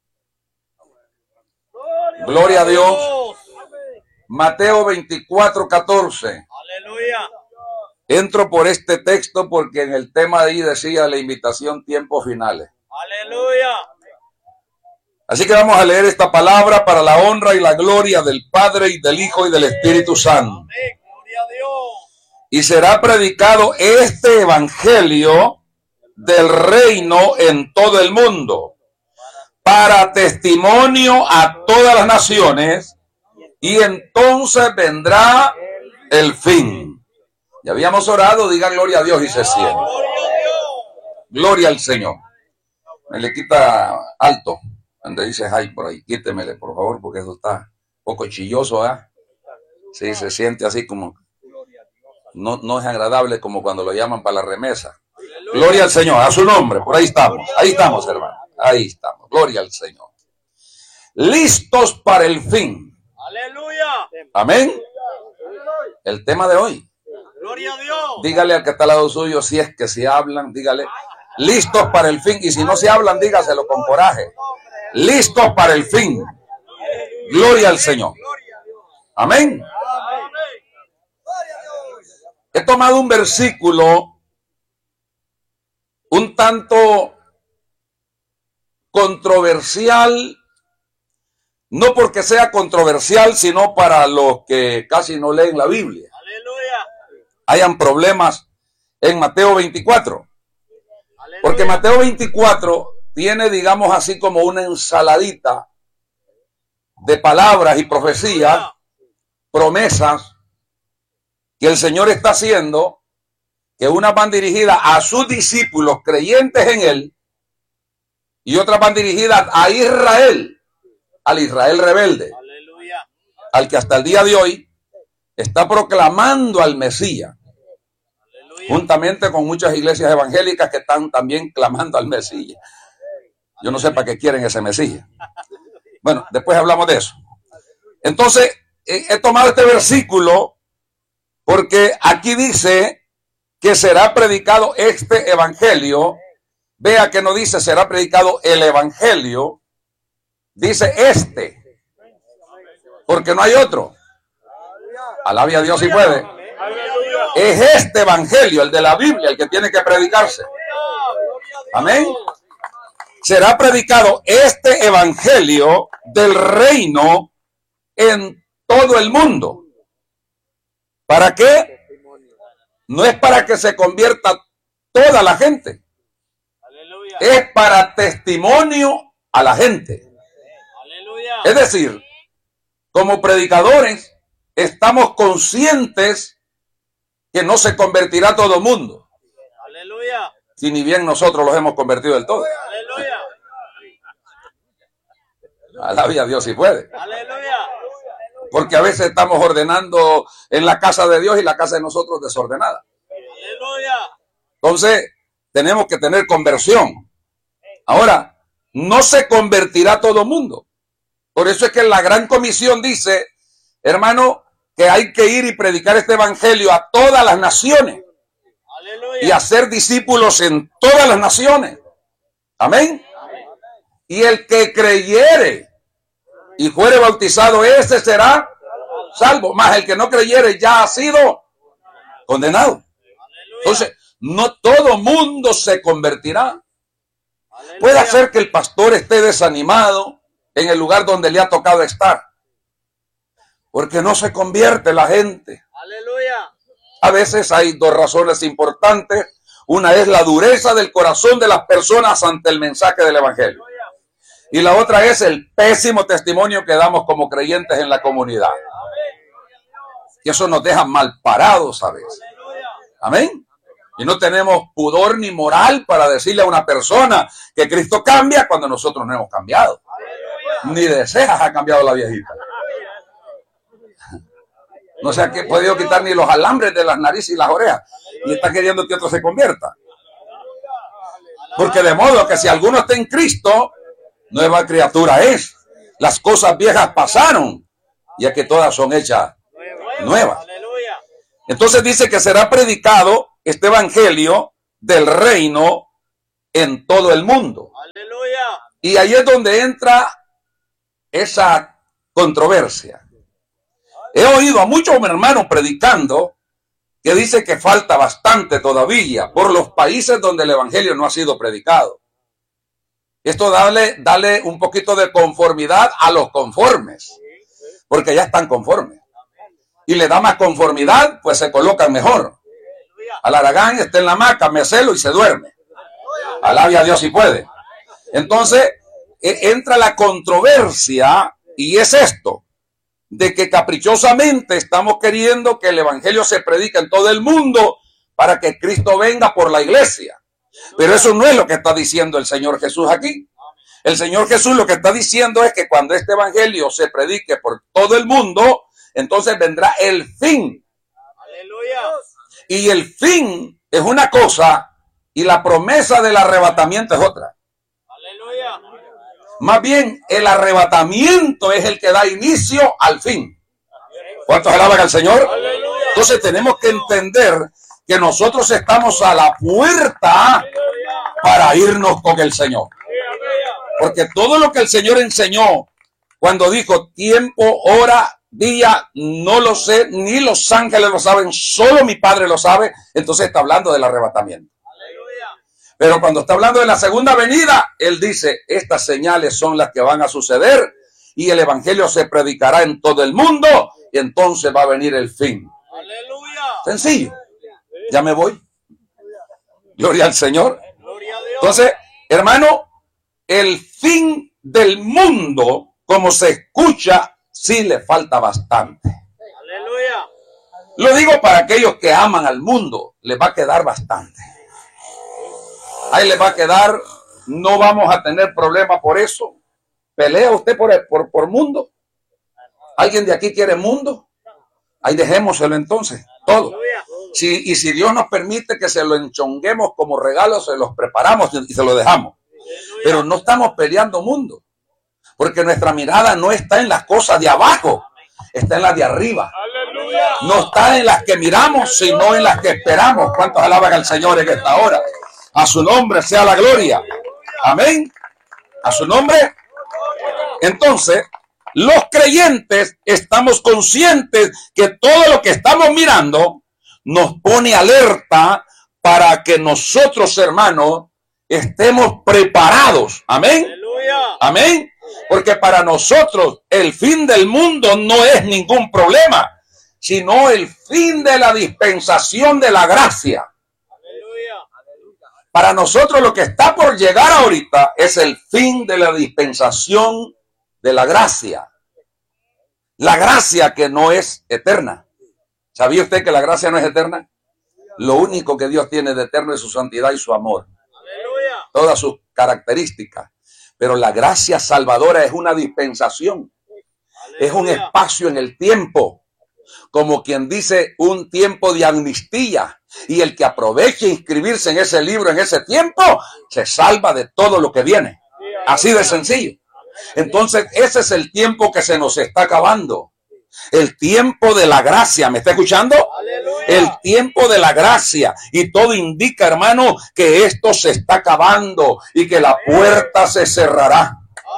C: Gloria a Dios. Mateo 24:14.
D: Aleluya.
C: Entro por este texto porque en el tema de ahí decía la invitación tiempos finales.
D: Aleluya.
C: Así que vamos a leer esta palabra para la honra y la gloria del Padre y del Hijo y del Espíritu Santo.
D: Amén. Gloria a Dios.
C: Y será predicado este evangelio del reino en todo el mundo, para testimonio a todas las naciones, y entonces vendrá el fin. Ya habíamos orado, diga gloria a Dios y se siente. Gloria al Señor. Me le quita alto, donde dice ay por ahí, quítemele por favor, porque eso está un poco chilloso, ¿eh? Sí, se siente así como, no es agradable como cuando lo llaman para la remesa. Gloria al Señor, a su nombre, por ahí estamos hermano, ahí estamos, gloria al Señor. Listos para el fin.
D: Aleluya.
C: Amén. El tema de hoy.
D: Gloria a Dios.
C: Dígale al que está al lado suyo, si es que si hablan, dígale, listos para el fin, y si no se hablan, dígaselo con coraje. Listos para el fin. Gloria al Señor. Amén. He tomado un versículo un tanto controversial, no porque sea controversial, sino para los que casi no leen la Biblia.
D: Aleluya.
C: Hayan problemas en Mateo 24. Porque Mateo 24 tiene, digamos así, como una ensaladita de palabras y profecías, promesas que el Señor está haciendo, que unas van dirigidas a sus discípulos creyentes en Él y otras van dirigidas a Israel, al Israel rebelde,
D: Aleluya.
C: al que hasta el día de hoy está proclamando al Mesías, juntamente con muchas iglesias evangélicas que están también clamando al Mesías. Yo no sé para qué quieren ese Mesías. Bueno, después hablamos de eso. Entonces, he tomado este versículo porque aquí dice que será predicado este evangelio. Vea que no dice será predicado el evangelio, dice este, porque no hay otro. Alabe a Dios si puede. Es este evangelio, el de la Biblia, el que tiene que predicarse. Amén. Será predicado este evangelio del reino en todo el mundo. ¿Para qué? No es para que se convierta toda la gente. Es para testimonio a la gente. Es decir, como predicadores, estamos conscientes que no se convertirá todo el mundo.
D: Aleluya.
C: Si ni bien nosotros los hemos convertido del todo.
D: Aleluya.
C: Alabe a Dios si puede.
D: Aleluya.
C: Porque a veces estamos ordenando en la casa de Dios y la casa de nosotros desordenada.
D: Aleluya.
C: Entonces, tenemos que tener conversión. Ahora, no se convertirá todo el mundo. Por eso es que la Gran Comisión dice, hermano, que hay que ir y predicar este evangelio a todas las naciones.
D: Aleluya.
C: Y hacer discípulos en todas las naciones. Amén. Y el que creyere y fuere bautizado, ese será salvo. Más el que no creyere ya ha sido condenado. Entonces, no todo mundo se convertirá. Puede ser que el pastor esté desanimado en el lugar donde le ha tocado estar, porque no se convierte la gente.
D: Aleluya.
C: A veces hay dos razones importantes. Una es la dureza del corazón de las personas ante el mensaje del evangelio. Y la otra es el pésimo testimonio que damos como creyentes en la comunidad. Y eso nos deja mal parados a veces. Amén. Y no tenemos pudor ni moral para decirle a una persona que Cristo cambia cuando nosotros no hemos cambiado. Ni de cejas ha cambiado la viejita. No se ha podido quitar ni los alambres de las narices y las orejas. Y está queriendo que otro se convierta. Porque de modo que si alguno está en Cristo, nueva criatura es. Las cosas viejas pasaron, ya que todas son hechas nuevas.
D: Aleluya.
C: Entonces dice que será predicado este evangelio del reino en todo el mundo.
D: Aleluya.
C: Y ahí es donde entra esa controversia. He oído a muchos hermanos predicando que dice que falta bastante todavía por los países donde el evangelio no ha sido predicado. Esto dale un poquito de conformidad a los conformes, porque ya están conformes. Y le da más conformidad, pues se colocan mejor. Al Aragán está en la hamaca, me celo y se duerme. Alabe a Dios si puede. Entonces entra la controversia y es esto, de que caprichosamente estamos queriendo que el evangelio se predique en todo el mundo para que Cristo venga por la iglesia. Pero eso no es lo que está diciendo el Señor Jesús aquí. El Señor Jesús lo que está diciendo es que cuando este evangelio se predique por todo el mundo, entonces vendrá el fin.
D: Aleluya.
C: Y el fin es una cosa y la promesa del arrebatamiento es otra.
D: Aleluya.
C: Más bien, el arrebatamiento es el que da inicio al fin. ¿Cuántos alaban al Señor?
D: Aleluya.
C: Entonces tenemos que entender que nosotros estamos a la puerta para irnos con el Señor. Porque todo lo que el Señor enseñó cuando dijo tiempo, hora, día, no lo sé, ni los ángeles lo saben, solo mi Padre lo sabe, entonces está hablando del arrebatamiento. Pero cuando está hablando de la segunda venida, Él dice, estas señales son las que van a suceder y el evangelio se predicará en todo el mundo y entonces va a venir el fin.
D: Aleluya.
C: Sencillo. Ya me voy. Gloria al Señor.
D: Gloria a Dios.
C: Entonces, hermano, el fin del mundo, como se escucha, sí le falta bastante.
D: Aleluya.
C: Lo digo para aquellos que aman al mundo, les va a quedar bastante. Ahí les va a quedar, no vamos a tener problema por eso. ¿Pelea usted por mundo? ¿Alguien de aquí quiere mundo? Ahí dejémoselo entonces, todo. Y si Dios nos permite que se lo enchonguemos como regalo, se los preparamos y se lo dejamos. Pero no estamos peleando mundo, porque nuestra mirada no está en las cosas de abajo, está en las de arriba. No está en las que miramos, sino en las que esperamos. ¿Cuántos alaban al Señor en esta hora? A su nombre sea la gloria. Amén. A su nombre. Entonces, los creyentes estamos conscientes que todo lo que estamos mirando nos pone alerta para que nosotros, hermanos, estemos preparados. Amén. Amén. Porque para nosotros el fin del mundo no es ningún problema, sino el fin de la dispensación de la gracia. Para nosotros lo que está por llegar ahorita es el fin de la dispensación de la gracia. La gracia que no es eterna. ¿Sabía usted que la gracia no es eterna? Lo único que Dios tiene de eterno es su santidad y su amor. Todas sus características. Pero la gracia salvadora es una dispensación. Es un espacio en el tiempo. Como quien dice, un tiempo de amnistía. Y el que aproveche inscribirse en ese libro en ese tiempo, se salva de todo lo que viene. Así de sencillo. Entonces, ese es el tiempo que se nos está acabando. El tiempo de la gracia. ¿Me está escuchando? El tiempo de la gracia. Y todo indica, hermano, que esto se está acabando y que la puerta se cerrará.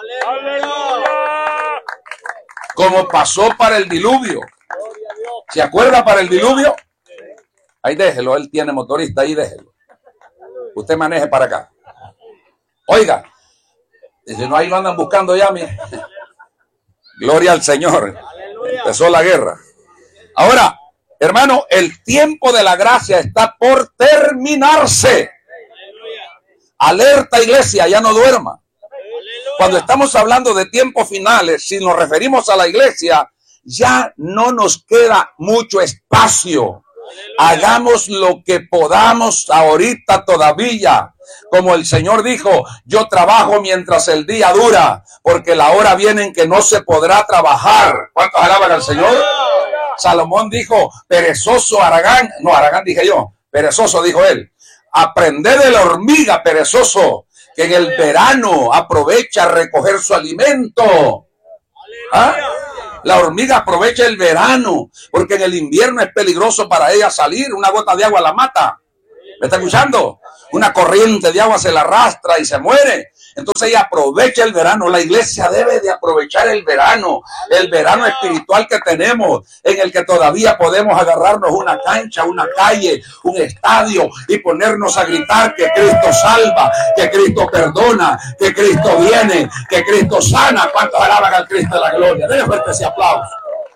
C: Como pasó para el diluvio. ¿Se acuerda para el diluvio? Ahí déjelo, él tiene motorista, ahí déjelo. Usted maneje para acá. Oiga, si no, ahí lo andan buscando ya, mire. Gloria al Señor. Empezó la guerra. Ahora, hermano, el tiempo de la gracia está por terminarse. Alerta, iglesia, ya no duerma. Cuando estamos hablando de tiempos finales, si nos referimos a la iglesia, ya no nos queda mucho espacio. Hagamos lo que podamos ahorita todavía. Como el Señor dijo, yo trabajo mientras el día dura, porque la hora viene en que no se podrá trabajar. ¿Cuántos alaban al Señor? Salomón dijo, perezoso Aragán, no, Aragán dije yo, perezoso dijo él. Aprended de la hormiga, perezoso, que en el verano aprovecha a recoger su alimento. ¿Ah? La hormiga aprovecha el verano, porque en el invierno es peligroso para ella salir. Una gota de agua la mata. ¿Me está escuchando? Una corriente de agua se la arrastra y se muere. Entonces ella aprovecha el verano. La iglesia debe de aprovechar el verano espiritual que tenemos, en el que todavía podemos agarrarnos una cancha, una calle, un estadio y ponernos a gritar que Cristo salva, que Cristo perdona, que Cristo viene, que Cristo sana. ¿Cuántos alaban al Cristo de la gloria? Denle fuerte ese aplauso.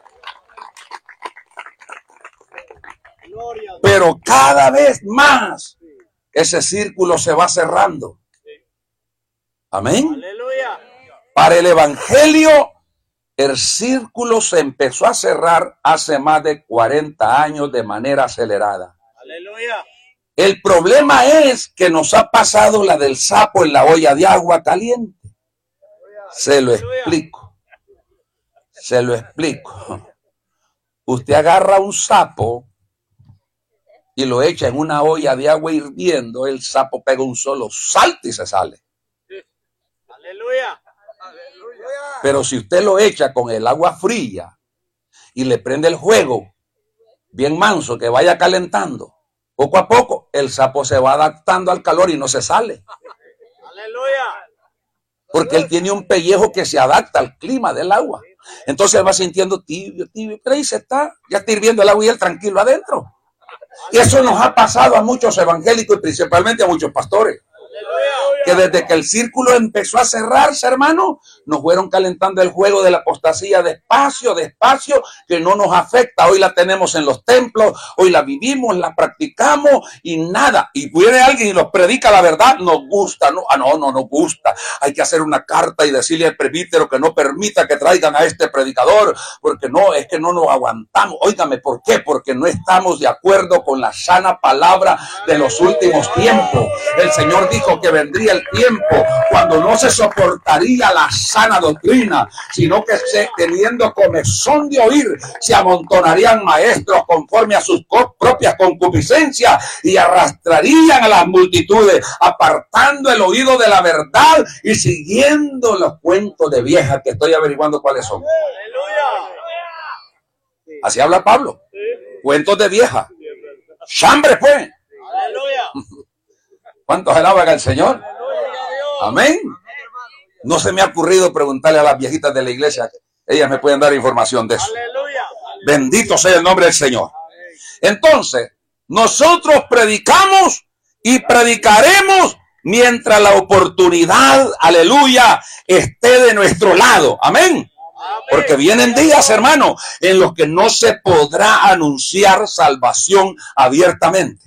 C: Pero cada vez más ese círculo se va cerrando. Amén.
D: Aleluya.
C: Para el evangelio, el círculo se empezó a cerrar hace más de 40 años de manera acelerada.
D: Aleluya.
C: El problema es que nos ha pasado la del sapo en la olla de agua caliente. Se lo explico. Usted agarra un sapo y lo echa en una olla de agua hirviendo, el sapo pega un solo salto y se sale.
D: Aleluya.
C: Pero si usted lo echa con el agua fría y le prende el fuego bien manso, que vaya calentando, poco a poco el sapo se va adaptando al calor y no se sale.
D: Aleluya.
C: Porque él tiene un pellejo que se adapta al clima del agua. Entonces él va sintiendo tibio, pero ahí ya está hirviendo el agua y él tranquilo adentro. Y eso nos ha pasado a muchos evangélicos y principalmente a muchos pastores. Que desde que el círculo empezó a cerrarse, hermano, nos fueron calentando el juego de la apostasía despacio, que no nos afecta. Hoy la tenemos en los templos, hoy la vivimos, la practicamos y nada. Y viene alguien y nos predica la verdad, nos gusta, no nos gusta. Hay que hacer una carta y decirle al presbítero que no permita que traigan a este predicador, porque no, es que no nos aguantamos. Óigame, ¿por qué? Porque no estamos de acuerdo con la sana palabra de los últimos tiempos. El Señor dijo que vendría el tiempo cuando no se soportaría la sana doctrina, sino que teniendo comezón de oír, se amontonarían maestros conforme a sus propias concupiscencias y arrastrarían a las multitudes, apartando el oído de la verdad y siguiendo los cuentos de vieja, que estoy averiguando cuáles son. Así habla Pablo. Cuentos de vieja. Chambre, pues.
D: Aleluya.
C: ¿Cuántos alaban al Señor? Amén. No se me ha ocurrido preguntarle a las viejitas de la iglesia. Ellas me pueden dar información de eso.
D: Aleluya.
C: Bendito sea el nombre del Señor. Entonces, nosotros predicamos y predicaremos mientras la oportunidad, aleluya, esté de nuestro lado. Amén. Porque vienen días, hermano, en los que no se podrá anunciar salvación abiertamente.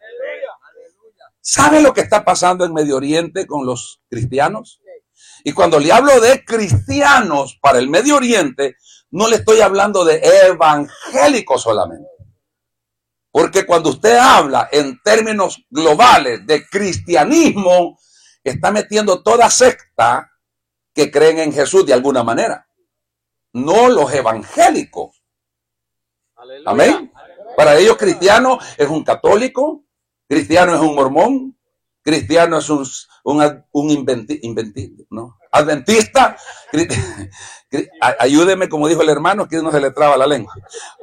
C: ¿Sabe lo que está pasando en Medio Oriente con los cristianos? Y cuando le hablo de cristianos para el Medio Oriente, no le estoy hablando de evangélicos solamente. Porque cuando usted habla en términos globales de cristianismo, está metiendo toda secta que creen en Jesús de alguna manera. No los evangélicos.
D: Aleluya.
C: Amén. Para ellos cristiano es un católico, cristiano es un mormón, cristiano es adventista. Ayúdeme, como dijo el hermano, que no se le traba la lengua.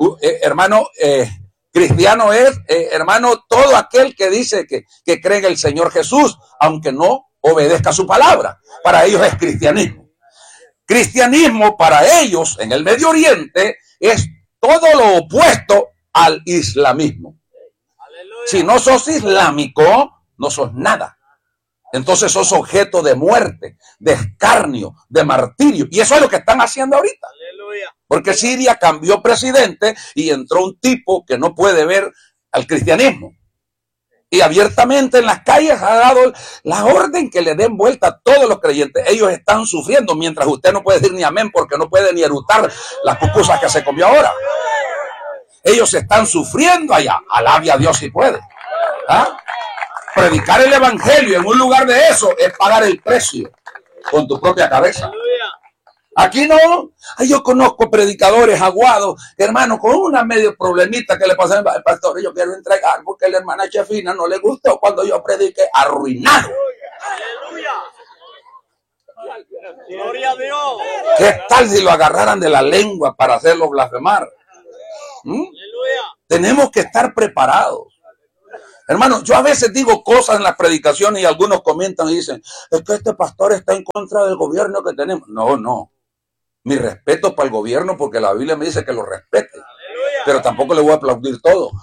C: Cristiano es, hermano, todo aquel que dice que cree en el Señor Jesús, aunque no obedezca su palabra. Para ellos es cristianismo. Cristianismo para ellos en el Medio Oriente es todo lo opuesto al islamismo.
D: Aleluya.
C: Si no sos islámico, no sos nada. Entonces sos objeto de muerte, de escarnio, de martirio. Y eso es lo que están haciendo ahorita.
D: Aleluya.
C: Porque Siria cambió presidente y entró un tipo que no puede ver al cristianismo. Y abiertamente en las calles ha dado la orden que le den vuelta a todos los creyentes. Ellos están sufriendo mientras usted no puede decir ni amén porque no puede ni eructar las pupusas que se comió ahora. Ellos están sufriendo allá. Alabe a Dios si puede. ¿Ah? Predicar el evangelio en un lugar de eso es pagar el precio con tu propia cabeza.
D: Aleluya.
C: Aquí no. Yo conozco predicadores aguados, hermano, con una medio problemita que le pasa al pastor. Yo quiero entregar porque la hermana Chefina no le gustó cuando yo prediqué. Arruinado.
D: Aleluya. Gloria a Dios.
C: ¿Qué tal si lo agarraran de la lengua para hacerlo blasfemar?
D: Aleluya.
C: Tenemos que estar preparados. Hermano, yo a veces digo cosas en las predicaciones y algunos comentan y dicen, es que este pastor está en contra del gobierno que tenemos. No. Mi respeto para el gobierno porque la Biblia me dice que lo respete. Pero tampoco le voy a aplaudir todo.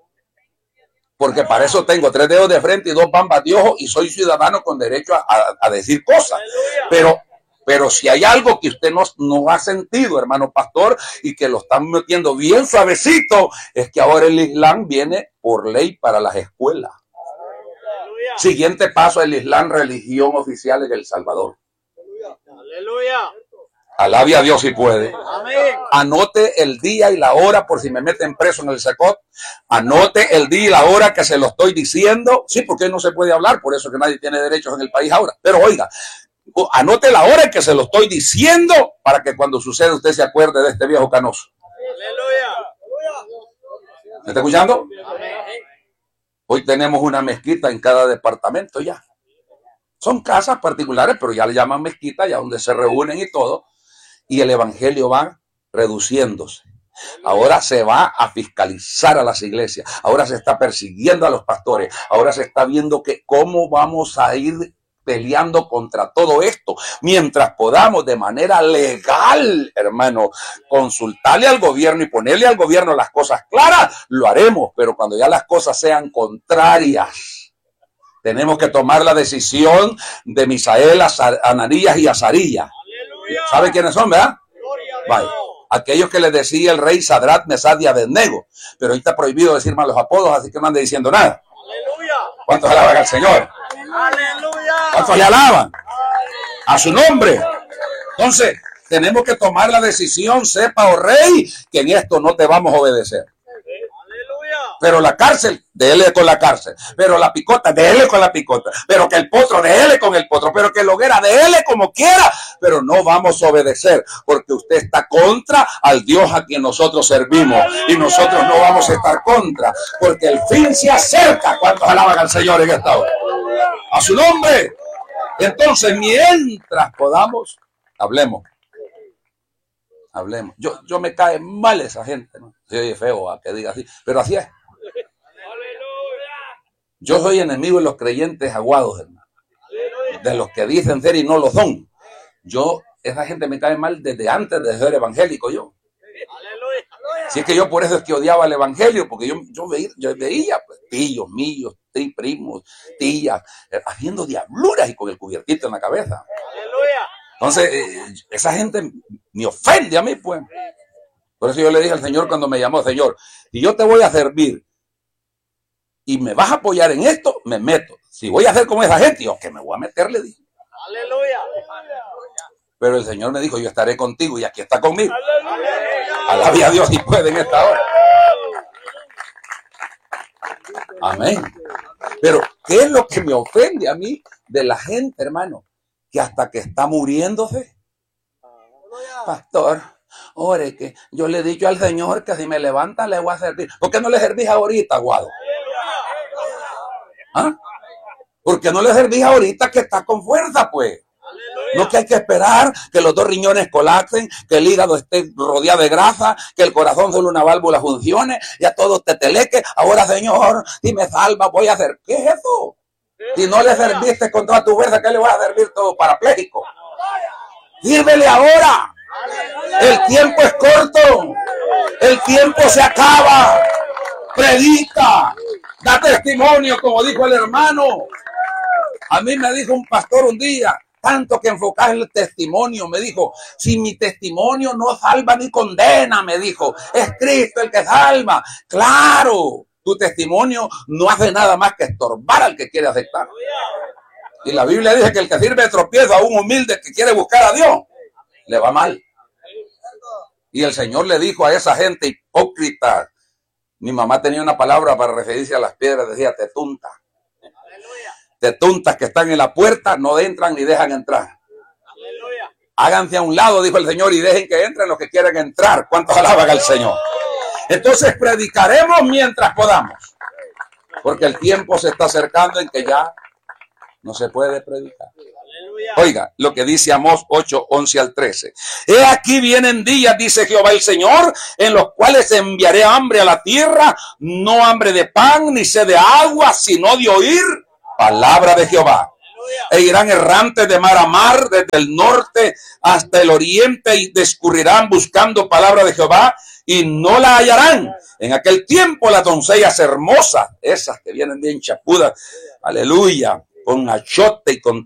C: Porque para eso tengo 3 dedos de frente y 2 bambas de ojo y soy ciudadano con derecho a decir cosas. Pero si hay algo que usted no ha sentido, hermano pastor, y que lo están metiendo bien suavecito, es que ahora el Islam viene por ley para las escuelas. Siguiente paso, el Islam, religión oficial en El Salvador.
D: Aleluya.
C: Alabe a Dios si puede.
D: Amén.
C: Anote el día y la hora por si me meten preso en el SECOT. Anote el día y la hora que se lo estoy diciendo. Sí, porque no se puede hablar, por eso que nadie tiene derechos en el país ahora. Pero oiga, anote la hora en que se lo estoy diciendo para que cuando suceda usted se acuerde de este viejo canoso.
D: Aleluya.
C: ¿Me está escuchando?
D: Amén.
C: Hoy tenemos una mezquita en cada departamento ya. Son casas particulares, pero ya le llaman mezquita, ya donde se reúnen y todo. Y el evangelio va reduciéndose. Ahora se va a fiscalizar a las iglesias. Ahora se está persiguiendo a los pastores. Ahora se está viendo que cómo vamos a ir peleando contra todo esto. Mientras podamos de manera legal, hermano, consultarle al gobierno y ponerle al gobierno las cosas claras, lo haremos. Pero cuando ya las cosas sean contrarias, tenemos que tomar la decisión de Misael, Ananías y Azarías. ¿Sabe quiénes son, verdad? Vale. Aquellos que les decía el rey Sadrach, Mesach y Abednego. Pero ahí está prohibido decir malos apodos, así que no ande diciendo nada.
D: Aleluya.
C: ¿Cuántos alaban al Señor?
D: Aleluya.
C: ¿Cuántos le alaban? A su nombre. Entonces, tenemos que tomar la decisión, sepa, oh rey, que en esto no te vamos a obedecer. Pero la cárcel, déle con la cárcel. Pero la picota, déle con la picota. Pero que el potro, déle con el potro. Pero que la hoguera, déle como quiera. Pero no vamos a obedecer porque usted está contra al Dios a quien nosotros servimos. Y nosotros no vamos a estar contra porque el fin se acerca. ¿Cuántos alaban al Señor en esta hora? A su nombre. Entonces, mientras podamos, hablemos. Yo me cae mal esa gente, ¿no? Se oye feo a que diga así, pero así es. Yo soy enemigo de los creyentes aguados, hermano. De los que dicen ser y no lo son. Esa gente me cae mal desde antes de ser evangélico yo. Si es que yo por eso es que odiaba el evangelio, porque yo veía pues, tíos míos, primos, tías, haciendo diabluras y con el cubiertito en la cabeza. Entonces, esa gente me ofende a mí, pues. Por eso yo le dije al Señor cuando me llamó, Señor, si yo te voy a servir y me vas a apoyar en esto, me meto. Si voy a hacer como esa gente, yo que me voy a meter, le dije.
D: Aleluya.
C: Pero el Señor me dijo, yo estaré contigo y aquí está conmigo. Alabe a Dios si puede en esta hora. Amén. Pero, ¿qué es lo que me ofende a mí de la gente, hermano? Que hasta que está muriéndose. Pastor, ore que yo le he dicho al Señor que si me levanta le voy a servir. ¿Por qué no le servís ahorita, guado? ¿Ah? ¿Por qué no le servís ahorita que está con fuerza, pues? No que hay que esperar que los 2 riñones colapsen, que el hígado esté rodeado de grasa, que el corazón solo una válvula funcione, ya todo te teleque. Ahora, Señor, si me salva, voy a hacer. ¿Qué es eso? Si no le serviste con toda tu fuerza, ¿qué le vas a servir todo parapléjico? Sírvele ahora. El tiempo es corto. El tiempo se acaba. Predica. Da testimonio, como dijo el hermano. A mí me dijo un pastor un día, tanto que enfocás el testimonio, me dijo, si mi testimonio no salva ni condena, me dijo, es Cristo el que salva. Claro. Tu testimonio no hace nada más que estorbar al que quiere aceptar. Y la Biblia dice que el que sirve de tropiezo a un humilde que quiere buscar a Dios, le va mal. Y el Señor le dijo a esa gente hipócrita, mi mamá tenía una palabra para referirse a las piedras, decía tetuntas. Tetuntas que están en la puerta, no entran ni dejan entrar. Háganse a un lado, dijo el Señor, y dejen que entren los que quieren entrar. ¿Cuántos alaban al Señor? Entonces predicaremos mientras podamos, porque el tiempo se está acercando en que ya no se puede predicar. Oiga lo que dice Amós 8, 11 al 13. He aquí vienen días, dice Jehová el Señor, en los cuales enviaré hambre a la tierra, no hambre de pan ni sed de agua, sino de oír palabra de Jehová. E irán errantes de mar a mar, desde el norte hasta el oriente, y discurrirán buscando palabra de Jehová, y no la hallarán. En aquel tiempo las doncellas hermosas, esas que vienen bien chapudas, aleluya, con achote y con